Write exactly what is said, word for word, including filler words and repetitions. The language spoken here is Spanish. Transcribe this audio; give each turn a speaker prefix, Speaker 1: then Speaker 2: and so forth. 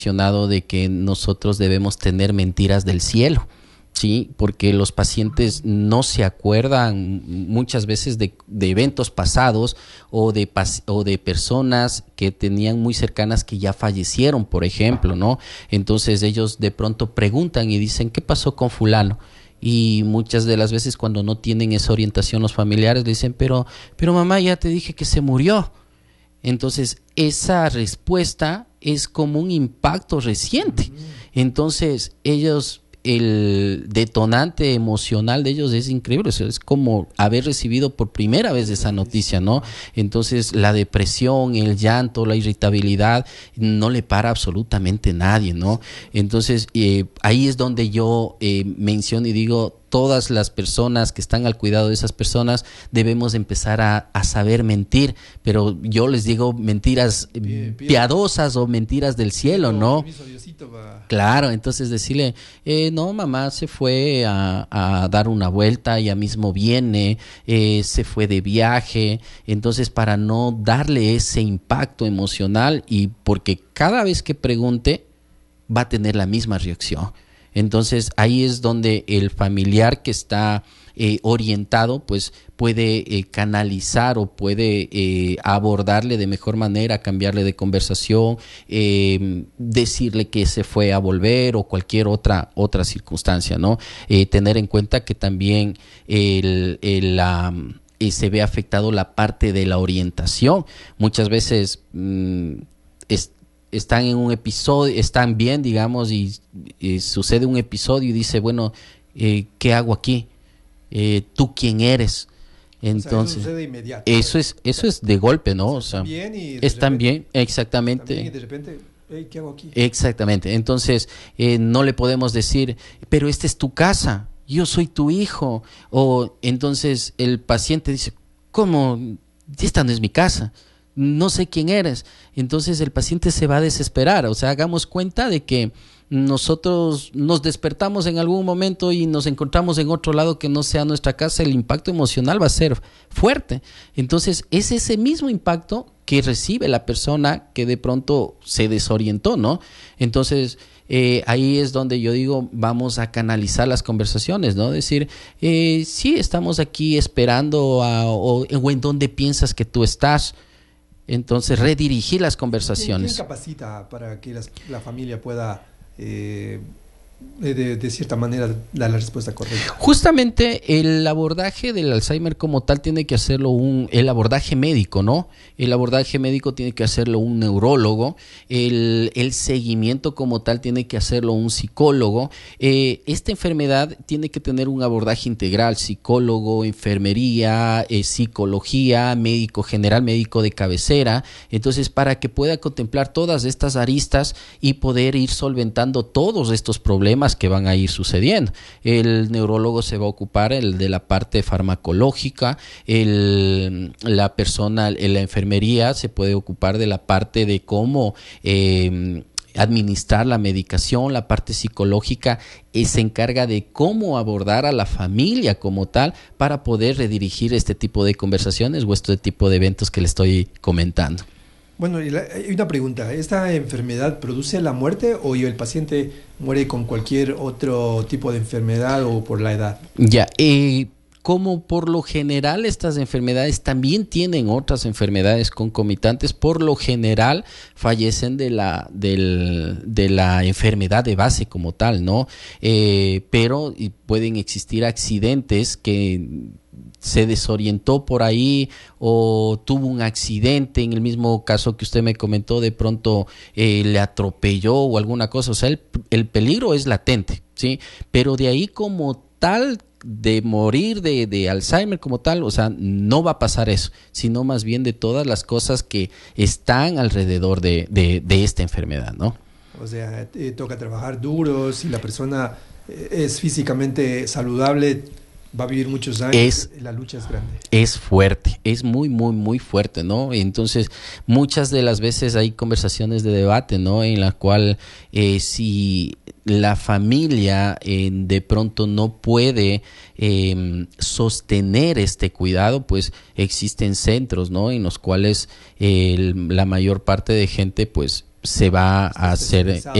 Speaker 1: mencionado de que nosotros debemos tener mentiras del cielo. Sí, porque los pacientes no se acuerdan muchas veces de, de eventos pasados o de, o de personas que tenían muy cercanas que ya fallecieron, por ejemplo, ¿no? Entonces ellos de pronto preguntan y dicen, ¿qué pasó con fulano? Y muchas de las veces cuando no tienen esa orientación los familiares dicen, pero, pero mamá, ya te dije que se murió. Entonces esa respuesta es como un impacto reciente. Entonces ellos... el detonante emocional de ellos es increíble, o sea, es como haber recibido por primera vez esa noticia, ¿no? Entonces la depresión, el llanto, la irritabilidad no le para absolutamente nadie, ¿no? Entonces eh, ahí es donde yo eh, menciono y digo, todas las personas que están al cuidado de esas personas debemos empezar a, a saber mentir, pero yo les digo mentiras bien, bien. piadosas o mentiras del cielo, ¿no? Claro, entonces decirle, eh, no, mamá se fue a, a dar una vuelta, ya mismo viene, eh, se fue de viaje, entonces para no darle ese impacto emocional y porque cada vez que pregunte va a tener la misma reacción. Entonces ahí es donde el familiar que está eh, orientado pues puede eh, canalizar o puede eh, abordarle de mejor manera, cambiarle de conversación, eh, decirle que se fue a volver o cualquier otra otra circunstancia, ¿no? Eh, tener en cuenta que también el, el, la, eh, se ve afectado la parte de la orientación. Muchas veces mmm, es, están en un episodio, están bien, digamos, y, y sucede un episodio y dice, bueno, eh, ¿qué hago aquí? Eh, ¿Tú quién eres? Entonces, o sea, eso sucede inmediato. Eso es, eso es de golpe, ¿no? O sea, o sea bien y de están repente, bien, exactamente. Están bien y de repente, hey, ¿qué hago aquí? Exactamente. Entonces, eh, no le podemos decir, pero esta es tu casa, yo soy tu hijo. O entonces el paciente dice, ¿cómo? Esta no es mi casa. No sé quién eres. Entonces el paciente se va a desesperar. O sea, hagamos cuenta de que nosotros nos despertamos en algún momento y nos encontramos en otro lado que no sea nuestra casa, el impacto emocional va a ser fuerte. Entonces es ese mismo impacto que recibe la persona que de pronto se desorientó, ¿no? Entonces eh, ahí es donde yo digo, vamos a canalizar las conversaciones, ¿no? Decir, eh, sí, estamos aquí esperando a, o, o en dónde piensas que tú estás. Entonces, redirigir las conversaciones.
Speaker 2: ¿Quién capacita para que las, la familia pueda, eh, de, de cierta manera, dar la respuesta correcta?
Speaker 1: Justamente el abordaje del Alzheimer como tal tiene que hacerlo un, el abordaje médico, ¿no? El abordaje médico tiene que hacerlo un neurólogo, el, el seguimiento como tal tiene que hacerlo un psicólogo. Eh, esta enfermedad tiene que tener un abordaje integral, psicólogo, enfermería, eh, psicología, médico general, médico de cabecera. Entonces, para que pueda contemplar todas estas aristas y poder ir solventando todos estos problemas que van a ir sucediendo. El neurólogo se va a ocupar el de la parte farmacológica, el, la persona, la enfermería se puede ocupar de la parte de cómo eh, administrar la medicación, la parte psicológica eh, se encarga de cómo abordar a la familia como tal para poder redirigir este tipo de conversaciones o este tipo de eventos que le estoy comentando.
Speaker 2: Bueno, hay una pregunta. ¿Esta enfermedad produce la muerte o el paciente muere con cualquier otro tipo de enfermedad o por la edad?
Speaker 1: Ya, eh, como por lo general estas enfermedades también tienen otras enfermedades concomitantes, por lo general fallecen de la, del, de la enfermedad de base como tal, ¿no? Eh, pero pueden existir accidentes que se desorientó por ahí o tuvo un accidente, en el mismo caso que usted me comentó, de pronto eh, le atropelló o alguna cosa, o sea, el, el peligro es latente, ¿sí? Pero de ahí como tal, de morir de, de Alzheimer como tal, o sea, no va a pasar eso, sino más bien de todas las cosas que están alrededor de, de, de esta enfermedad, ¿no?
Speaker 2: O sea, eh, toca trabajar duro, si la persona eh, es físicamente saludable, va a vivir muchos años,
Speaker 1: es,
Speaker 2: la lucha es grande.
Speaker 1: Es fuerte, es muy, muy, muy fuerte, ¿no? Entonces, muchas de las veces hay conversaciones de debate, ¿no? En la cual eh, si la familia eh, de pronto no puede eh, sostener este cuidado, pues existen centros, ¿no? En los cuales eh, la mayor parte de gente, pues, se va
Speaker 2: Está
Speaker 1: a hacer
Speaker 2: especializado.